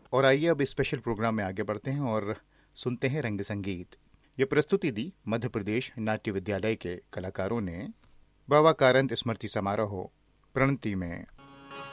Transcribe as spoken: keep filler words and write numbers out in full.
और आइए अब स्पेशल प्रोग्राम में आगे बढ़ते हैं और सुनते हैं रंग संगीत। ये प्रस्तुति दी मध्य प्रदेश नाट्य विद्यालय के कलाकारों ने बाबा कारंत स्मृति समारोह प्रणति में।